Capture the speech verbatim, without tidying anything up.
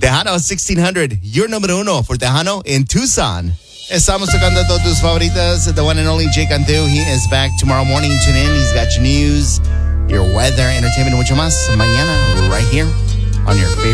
Tejano sixteen hundred, your numero uno for Tejano in Tucson. Estamos tocando todos tus favoritas. The one and only Jay Cantu. He is back tomorrow morning. Tune in. He's got your news, your weather, entertainment, and mucho más. Mañana, right here on your favorite.